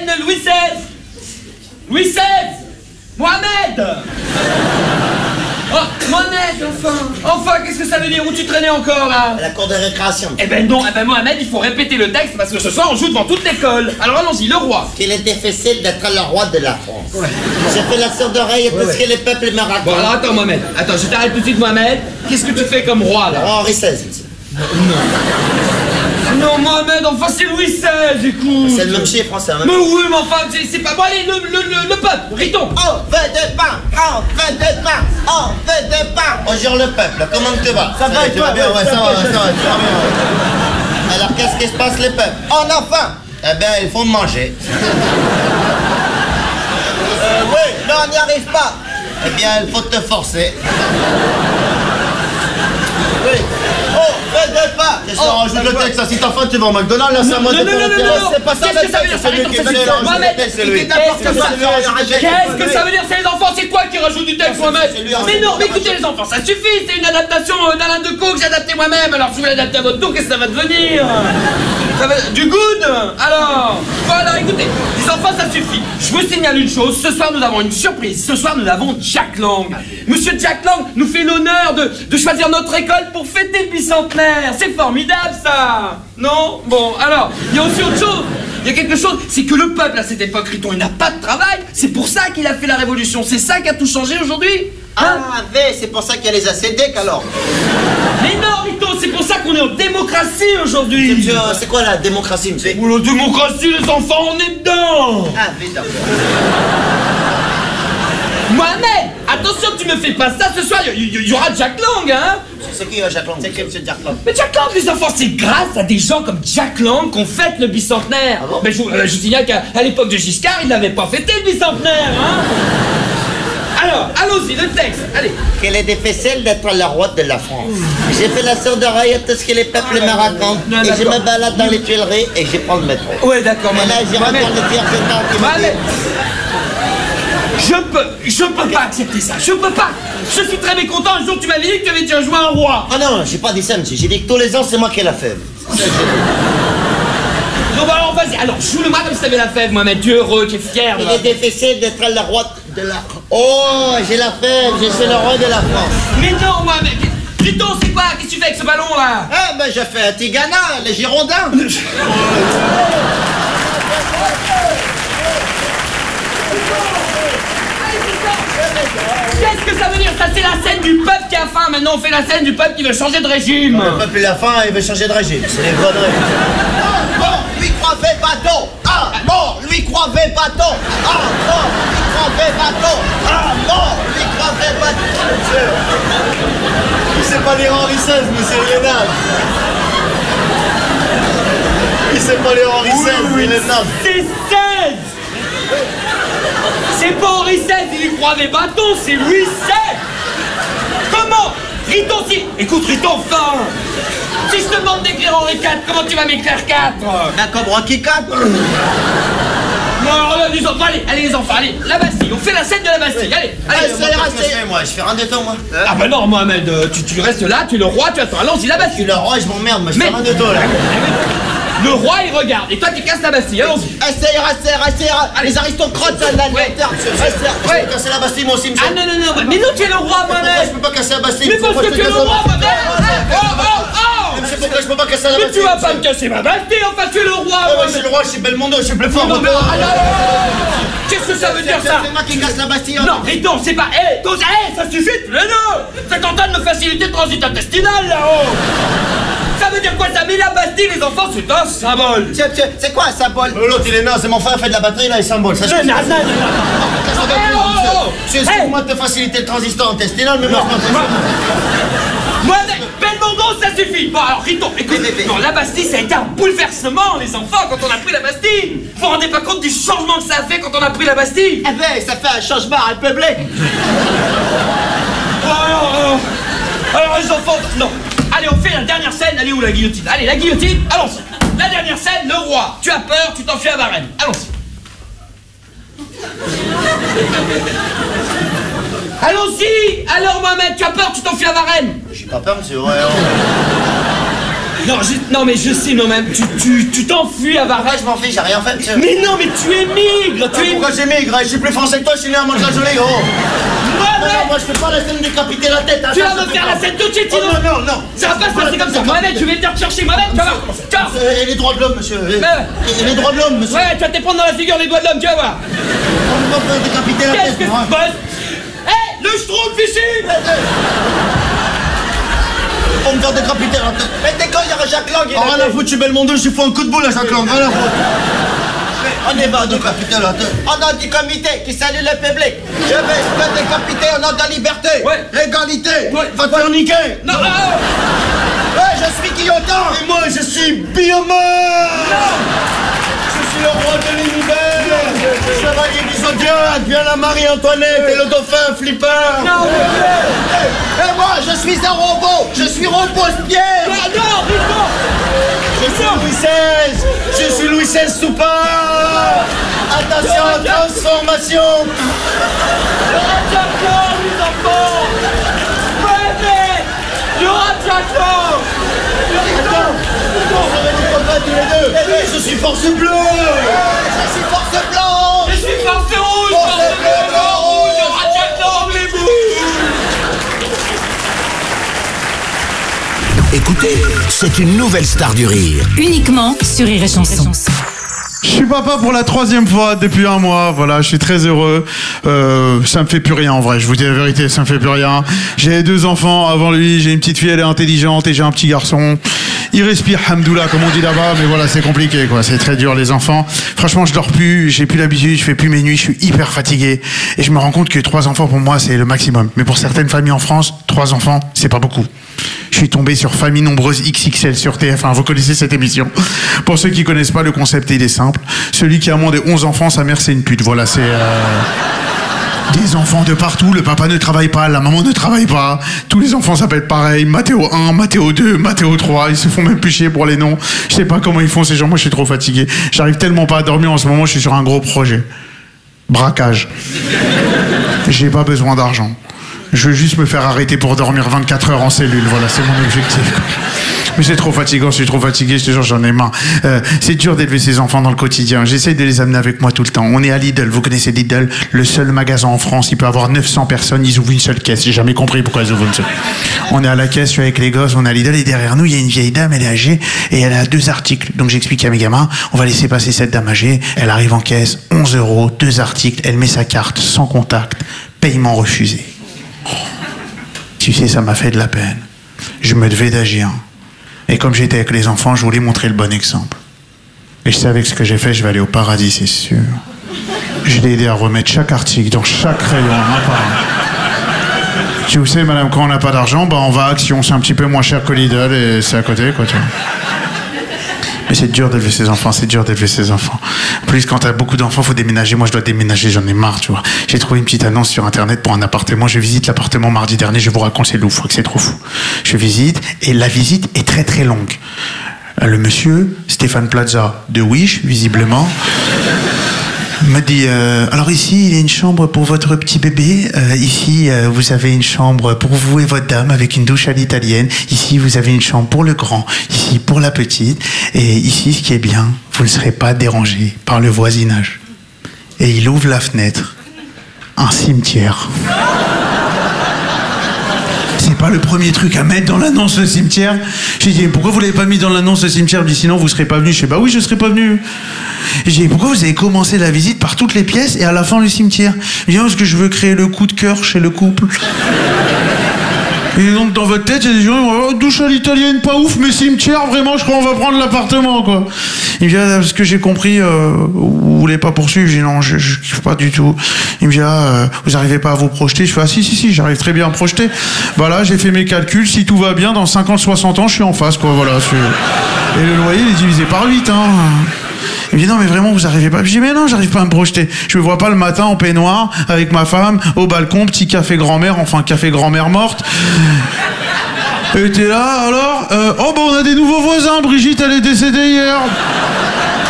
scène, Louis XVI. Louis XVI. Mohamed. Oh, Mohamed, enfin, qu'est-ce que ça veut dire? Où tu traînais encore, là? À la cour de récréation. Eh ben non, Mohamed, il faut répéter le texte parce que ce soir, on joue devant toute l'école. Alors allons-y, le roi. Qu'il est difficile d'être le roi de la France. Ouais. J'ai fait la sourde oreille et tout ce que les peuples me racontent. Bon, alors attends, Mohamed. Attends, je t'arrête tout de suite, Mohamed. Qu'est-ce que tu fais comme roi, là? Henri XVI. Non, Mohamed, enfin, c'est Louis XVI, écoute. C'est le même chiffre français, hein. Mais oui, mais enfin, c'est pas... Bon, allez, le peuple, Riton. On veut de pain, on veut de pain, on veut de pain. Bonjour le peuple, comment tu vas? Ça va, tu vas bien? Ouais, ça va, tu vas bien. Alors, qu'est-ce qui se passe, les peuples? On a faim. Eh bien, il faut manger. Oui, mais on n'y arrive pas. Eh bien, il faut te forcer. Oui. Oh, faites pas. Qu'est-ce qu'on rajoute le texte? Si t'as faim, tu vas au McDonald's, là, c'est à moi de te faire. C'est pas ça, qu'est-ce que ça veut dire? Mohamed, qu'est-ce que ça veut dire? C'est les enfants, c'est toi qui rajoute du texte, Mohamed. Mais non, mais écoutez les enfants, ça suffit, c'est une adaptation d'Alain Decaux que j'ai adapté moi-même. Alors, je vais l'adapter à votre tour, qu'est-ce que ça va devenir? Ça va... Du good? Alors, voilà, écoutez, les enfants, ça suffit. Je vous signale une chose, ce soir, nous avons une surprise. Ce soir, nous avons Jack Lang. Monsieur Jack Lang nous fait l'honneur de choisir notre école pour fêter le bicentenaire. C'est formidable, ça. Non? Bon, alors, il y a aussi autre chose. Il y a quelque chose, c'est que le peuple, à cette époque, Riton, il n'a pas de travail. C'est pour ça qu'il a fait la révolution. C'est ça qui a tout changé aujourd'hui. Hein? Ah, c'est pour ça qu'il y a les ACDC, alors. Mais non, Riton, c'est pour ça qu'on est en démocratie aujourd'hui. C'est quoi la démocratie, monsieur? Oh, la démocratie, les enfants, on est dedans. Ah, vite, d'accord. Mohamed, attention que tu me fais pas ça ce soir, il y aura Jack Lang, hein. C'est qui Jack Lang? C'est qui monsieur Jack Lang? Mais Jack Lang, les enfants, c'est grâce à des gens comme Jack Lang qu'on fête le bicentenaire. Ah bon? Mais je vous signale qu'à l'époque de Giscard, il n'avait pas fêté le bicentenaire, hein. Alors, allons-y, le texte, allez. Qu'il est difficile d'être le roi de la France. J'ai fait la sourde oreille à tout ce que les peuples me racontent. Et je me balade dans les Tuileries et je prends le métro. Ouais, d'accord, et là, j'y retourne le dire que tant qu'il me dit... Je peux pas accepter ça, je peux pas. Je suis très mécontent, un jour tu m'avais dit que tu avais déjà joué un roi. Ah non, j'ai pas dit ça, monsieur, j'ai dit que tous les ans c'est moi qui ai la fève. Non, bah alors vas-y, alors joue-le-moi comme si t'avais la fève, Mohamed, tu es heureux, tu es fier. Il est difficile d'être le roi de la... Oh, j'ai la fève, je suis le roi de la France. Mais non, Mohamed, Riton, c'est quoi? Qu'est-ce que tu fais avec ce ballon là? Ah ben je fais un Tigana, les Girondins. Qu'est-ce que ça veut dire? Ça, c'est la scène du peuple qui a faim. Maintenant, on fait la scène du peuple qui veut changer de régime. Non, le peuple, il a faim, il veut changer de régime. C'est les conneries. Bon, lui croivait bâton. Ah, bon, lui croivait bâton. Ah, bon, lui croivait bâton. Ah, bon, lui croivait bâton. Monsieur, il sait pas lire Henri XVI, monsieur, il est naze. Il sait pas lire Henri XVI, il est naze. C'est 16. C'est pas Henri XVI, il lui croit des bâtons, c'est Louis XVI. Comment? Riton, si... Écoute, Riton, enfin. Si je te demande d'écrire Henri IV, comment tu vas m'écrire 4? Ben, comme Rocky 4. Non, alors là, les enfants, allez les enfants, allez, la Bastille, on fait la scène de la Bastille, allez. Moi, je fais rien de temps, moi. Ah bah non, Mohamed, tu restes là, tu es le roi, tu attends, allons-y, la Bastille. Je suis le roi, je m'emmerde, moi, je fais rien de temps, là. Le roi, il regarde, et toi, tu casses la Bastille, allons-y. Les aristocrates, ça, là, ouais. Je peux casser la Bastille, moi aussi, monsieur. Ah non, mais nous, tu es le roi, Mohamed. Je peux pas casser la Bastille. Mais parce que tu es le roi, Mohamed. Monsieur, pourquoi je peux pas casser la Bastille? Mais tu vas pas me casser ma Bastille, enfin, tu es le roi, Mohamed. Je suis le roi, je suis Belmondo, je suis plus fort. Qu'est-ce que ça veut dire, ça? C'est moi qui casse la Bastille. Non, Riton, c'est pas... ça suffit, tous les deux. C'est en train de me faciliter le transit intestinal, là-haut. Ça veut dire quoi, ça? Mais la Bastille, les enfants, c'est un symbole. C'est quoi un symbole? L'autre, il est naze, c'est mon frère fait de la batterie, là, il symbole. Ça, non. Excuse-moi de te faciliter le transit intestinal, mais moi, Belmondo, ça suffit. Bon, alors, Riton, écoute, non, la Bastille, ça a été un bouleversement, les enfants, quand on a pris la Bastille. Vous vous rendez pas compte du changement que ça a fait quand on a pris la Bastille? Eh ben, ça fait un changement république. Alors, les enfants, non. Allez, on fait la dernière scène. Allez, où la guillotine? Allez, la guillotine, allons-y. La dernière scène, le roi. Tu as peur, tu t'enfuis à Varennes. Allons-y. Allons-y. Alors, Mohamed, tu as peur, tu t'enfuis à Varennes. J'ai pas peur, monsieur. Ouais, Non, mais je sais, non, même, tu t'enfuis à Varennes. Je m'en fiche, j'ai rien fait, monsieur. Mais non, mais tu émigres, Pourquoi j'émigre? Je suis plus français que toi, je suis né à Mantes-la-Jolie, gros. Moi, je fais pas la scène de décapiter la tête. Tu vas me faire la scène tout de suite, sinon. Non. Ça va pas se passer comme ça. Mohamed, je vais venir te chercher, Mohamed, tu vas voir. Et les droits de l'homme, monsieur. Et les droits de l'homme, monsieur. Ouais, tu vas te prendre dans la figure les doigts de l'homme, tu vas voir. On va me décapiter la Qu'est-ce tête, que moi. tu bosses? Hé, le schtroumpf ici. On me faire décapiter la tête. Mais t'es con, il y a Jacques Lang. Rien à foutre, je suis Belmondo, je lui fous un coup de boule à Jacques Lang. Rien à foutre. On est va décapiter la tête. Au nom du comité qui salue le public, je vais te décapiter au nom de la liberté. Ouais. L'égalité. Ouais. Va te faire niquer. Non, Ouais, je suis Guillotin. Et moi, je suis Biomar. Je suis le roi de l'univers. Chevalier du Zodiac, viens la Marie-Antoinette et le dauphin Flipper. non, Et moi, je suis un robot. Je suis Robespierre. non, Rico. Je suis Louis XVI. Je suis Louis XVI Soupard. Attention, transformation. Le Ratchaklan, les enfants. Mohamed, le Ratchaklan. Je suis force bleue. Je suis force blanche. Je suis force rouge, Force force bleu, bleue, blanc, rouge, le rouge. Ratchaklan, les boules. Écoutez, c'est une nouvelle star du rire. Uniquement sur Rire et Chanson. Je suis papa pour la 3e fois depuis un mois, voilà, je suis très heureux. Ça me fait plus rien en vrai, je vous dis la vérité, ça me fait plus rien. J'ai 2 enfants avant lui, j'ai une petite fille, elle est intelligente et j'ai un petit garçon. Il respire, hamdoullah, comme on dit là-bas, mais voilà, c'est compliqué, quoi, c'est très dur les enfants. Franchement, je dors plus, j'ai plus l'habitude, je fais plus mes nuits, je suis hyper fatigué. Et je me rends compte que 3 enfants pour moi, c'est le maximum. Mais pour certaines familles en France, 3 enfants, c'est pas beaucoup. Je suis tombé sur Famille Nombreuse XXL sur TF1. Vous connaissez cette émission. Pour ceux qui connaissent pas, le concept, il est simple. Celui qui a moins de 11 enfants, sa mère, c'est une pute. Voilà, c'est... Des enfants de partout, le papa ne travaille pas, la maman ne travaille pas. Tous les enfants s'appellent pareil. Mathéo 1, Mathéo 2, Mathéo 3. Ils se font même plus chier pour les noms. Je sais pas comment ils font ces gens. Moi, je suis trop fatigué. J'arrive tellement pas à dormir en ce moment. Je suis sur un gros projet. Braquage. J'ai pas besoin d'argent. Je veux juste me faire arrêter pour dormir 24 heures en cellule. Voilà, c'est mon objectif. Mais c'est trop fatigant, je suis trop fatigué, je te jure, j'en ai marre. C'est dur d'élever ses enfants dans le quotidien. J'essaye de les amener avec moi tout le temps. On est à Lidl, vous connaissez Lidl, le seul magasin en France, il peut avoir 900 personnes, ils ouvrent une seule caisse. J'ai jamais compris pourquoi ils ouvrent une seule. On est à la caisse, je suis avec les gosses, on est à Lidl, et derrière nous, il y a une vieille dame, elle est âgée, et elle a 2 articles. Donc j'explique à mes gamins, on va laisser passer cette dame âgée, elle arrive en caisse, 11 €, 2 articles, elle met sa carte sans contact, paiement refusé. Tu sais, ça m'a fait de la peine. Je me devais d'agir. Et comme j'étais avec les enfants, je voulais montrer le bon exemple. Et je savais que ce que j'ai fait, je vais aller au paradis, c'est sûr. Je l'ai aidé à remettre chaque article dans chaque rayon, un par un. Tu sais, madame, quand on n'a pas d'argent, bah on va à Action, c'est un petit peu moins cher que Lidl et c'est à côté, quoi, tu vois. Mais c'est dur d'élever ses enfants, c'est dur d'élever ses enfants. En plus, quand t'as beaucoup d'enfants, faut déménager. Moi, je dois déménager, j'en ai marre, tu vois. J'ai trouvé une petite annonce sur Internet pour un appartement. Je visite l'appartement mardi dernier, je vous raconte, c'est loufoque, c'est trop fou. Je visite, et la visite est très très longue. Le monsieur, Stéphane Plaza, de Wish, visiblement, me dit, alors ici, il y a une chambre pour votre petit bébé. Ici, vous avez une chambre pour vous et votre dame avec une douche à l'italienne. Ici, vous avez une chambre pour le grand. Ici, pour la petite. Et ici, ce qui est bien, vous ne serez pas dérangé par le voisinage. Et il ouvre la fenêtre. Un cimetière. C'est pas le premier truc à mettre dans l'annonce, le cimetière. J'ai dit, pourquoi vous l'avez pas mis dans l'annonce, le cimetière? Il dit, sinon vous serez pas venu. Je sais, bah oui, je serais pas venu. J'ai dit, pourquoi vous avez commencé la visite par toutes les pièces et à la fin le cimetière? Il dit, parce que je veux créer le coup de cœur chez le couple. Et donc dans votre tête, il y a des gens, oh, douche à l'italienne, pas ouf, mais cimetière, vraiment, je crois qu'on va prendre l'appartement, quoi. Il me dit, ah, parce que j'ai compris, vous voulez pas poursuivre? Je dis, non, je kiffe pas du tout. Il me dit, ah, vous arrivez pas à vous projeter? Je fais, ah si, j'arrive très bien à me projeter. Bah là, j'ai fait mes calculs, si tout va bien, dans 50-60 ans, je suis en face, quoi, voilà. Et le loyer, il est divisé par 8, hein. Il me dit, non, mais vraiment, vous arrivez pas? Je dis, mais non, j'arrive pas à me projeter. Je me vois pas le matin en peignoir, avec ma femme, au balcon, petit café grand-mère, enfin, café grand-mère morte. Et t'es là, alors oh, bah, on a des nouveaux voisins, Brigitte, elle est décédée hier.